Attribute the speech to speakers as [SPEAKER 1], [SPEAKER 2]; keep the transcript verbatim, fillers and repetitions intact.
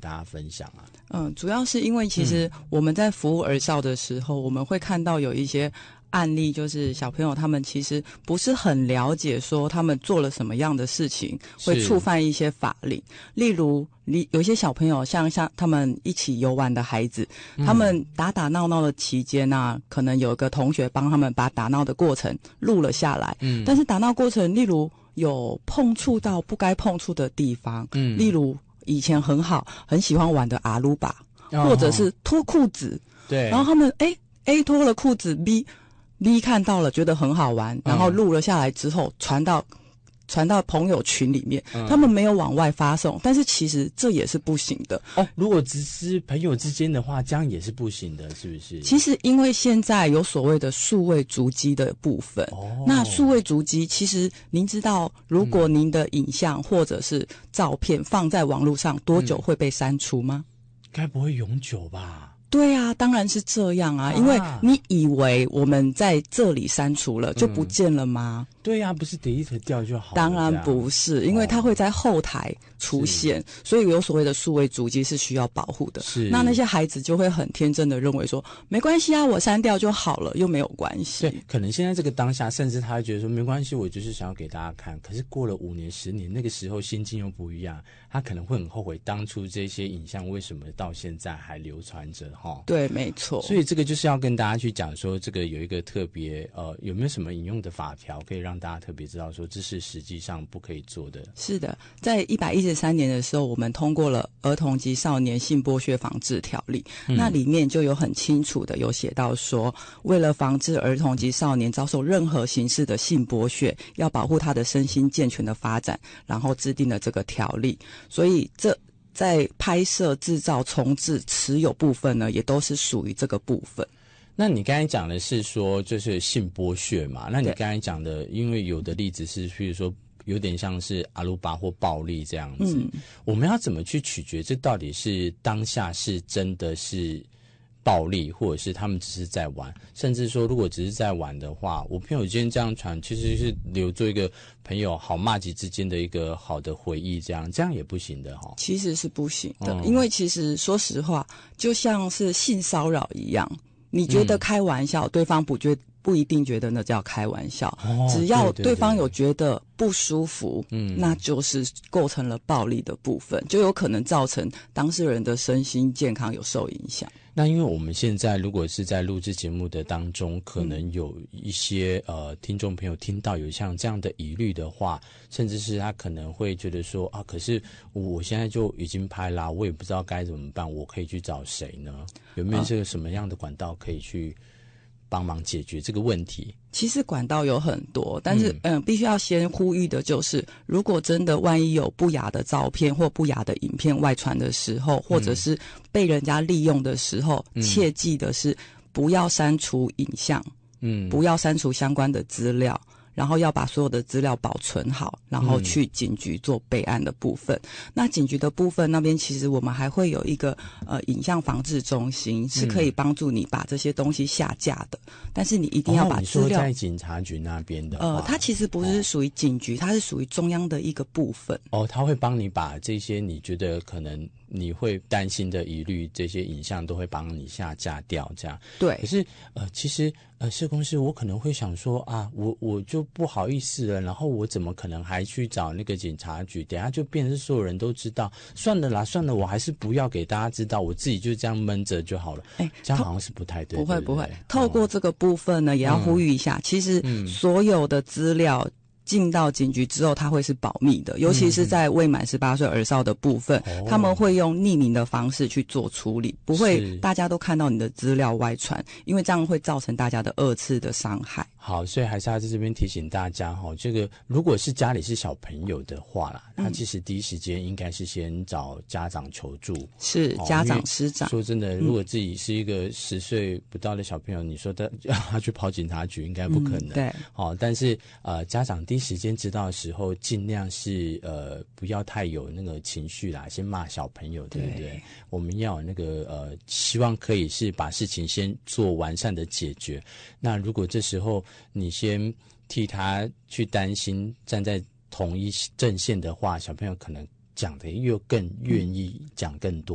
[SPEAKER 1] 大家分享啊？
[SPEAKER 2] 嗯，主要是因为其实我们在服务儿少的时候，嗯、我们会看到有一些案例，就是小朋友他们其实不是很了解说他们做了什么样的事情会触犯一些法令，例如有些小朋友像像他们一起游玩的孩子，他们打打闹闹的期间啊，可能有个同学帮他们把打闹的过程录了下来，嗯，但是打闹过程例如有碰触到不该碰触的地方，嗯，例如以前很好很喜欢玩的阿鲁巴，哦，或者是脱裤子，对，然后他们诶 A 脱了裤子 B B 看到了觉得很好玩，然后录了下来之后传到传到朋友群里面，嗯，他们没有往外发送，但是其实这也是不行的
[SPEAKER 1] 哦。如果只是朋友之间的话，这样也是不行的，是不是？
[SPEAKER 2] 其实因为现在有所谓的数位足迹的部分，哦，那数位足迹其实您知道，如果您的影像或者是照片放在网络上，多久会被删除吗？
[SPEAKER 1] 该不会永久吧？
[SPEAKER 2] 对啊，当然是这样啊，因为你以为我们在这里删除了就不见了吗？
[SPEAKER 1] 嗯，对啊，不是 delete 掉就好了。
[SPEAKER 2] 当然不是，因为它会在后台出现，所以有所谓的数位足迹是需要保护的。是，那那些孩子就会很天真的认为说，没关系啊，我删掉就好了，又没有关系。
[SPEAKER 1] 对，可能现在这个当下，甚至他会觉得说没关系，我就是想要给大家看。可是过了五年、十年，那个时候心境又不一样，他可能会很后悔当初这些影像为什么到现在还流传着哈。
[SPEAKER 2] 对，没错。
[SPEAKER 1] 所以这个就是要跟大家去讲说，这个有一个特别呃，有没有什么引用的法条可以让大家特别知道说，这是实际上不可以做的？
[SPEAKER 2] 是的，在一百一十三年的时候，我们通过了《儿童及少年性剥削防治条例》，嗯，那里面就有很清楚的有写到说，为了防治儿童及少年遭受任何形式的性剥削，要保护他的身心健全的发展，然后制定了这个条例。所以这在拍摄、制造、重制、持有部分呢，也都是属于这个部分。
[SPEAKER 1] 那你刚才讲的是说，就是性剥削嘛？那你刚才讲的，因为有的例子是，譬如说，有点像是阿鲁巴或暴力这样子，嗯，我们要怎么去取决这到底是当下是真的是暴力，或者是他们只是在玩？甚至说，如果只是在玩的话，我朋友间这样传，其实是留作一个朋友好骂级之间的一个好的回忆，这样这样也不行的哈。
[SPEAKER 2] 其实是不行的，嗯，因为其实说实话，就像是性骚扰一样。你觉得开玩笑，嗯，对方不觉不一定觉得那叫开玩笑，哦，只要对方有觉得不舒服，嗯，那就是构成了暴力的部分，就有可能造成当事人的身心健康有受影响。
[SPEAKER 1] 那因为我们现在如果是在录制节目的当中，可能有一些呃听众朋友听到有像这样的疑虑的话，甚至是他可能会觉得说啊，可是我现在就已经拍啦，我也不知道该怎么办，我可以去找谁呢？有没有这个什么样的管道可以去帮忙解决这个问题？
[SPEAKER 2] 其实管道有很多，但是嗯、呃，必须要先呼吁的就是，如果真的万一有不雅的照片或不雅的影片外传的时候，或者是被人家利用的时候，嗯，切记的是不要删除影像，嗯，不要删除相关的资料。然后要把所有的资料保存好，然后去警局做备案的部分。嗯，那警局的部分那边，其实我们还会有一个呃影像防治中心，是可以帮助你把这些东西下架的。但是你一定要把资料。
[SPEAKER 1] 哦，你说在警察局那边的话，
[SPEAKER 2] 呃，它其实不是属于警局，哦，它是属于中央的一个部分。
[SPEAKER 1] 哦，它会帮你把这些你觉得可能你会担心的疑虑，这些影像都会帮你下架掉，这样。
[SPEAKER 2] 对。
[SPEAKER 1] 可是呃，其实呃，社工师我可能会想说啊，我我就不好意思了，然后我怎么可能还去找那个警察局？等一下就变成是所有人都知道，算了啦，算了，我还是不要给大家知道，我自己就这样闷着就好了。哎，这样好像是不太对。
[SPEAKER 2] 不会
[SPEAKER 1] 对不对
[SPEAKER 2] 不会，透过这个部分呢，嗯，也要呼吁一下，其实所有的资料进到警局之后，它会是保密的，尤其是在未满十八岁儿少的部分，嗯，他们会用匿名的方式去做处理，不会大家都看到你的资料外传，因为这样会造成大家的二次的伤害。
[SPEAKER 1] 好，所以还是要在这边提醒大家哈，这个如果是家里是小朋友的话啦，他其实第一时间应该是先找家长求助，
[SPEAKER 2] 是家长师长。
[SPEAKER 1] 说真的，如果自己是一个十岁不到的小朋友，你说他他去跑警察局，应该不可能。嗯，对，好，但是呃，家长第一时间知道的时候，尽量是呃不要太有那个情绪啦，先骂小朋友，对不对？对，我们要有那个呃，希望可以是把事情先做完善的解决。那如果这时候你先替他去担心，站在同一阵线的话，小朋友可能讲的又更愿意讲更多。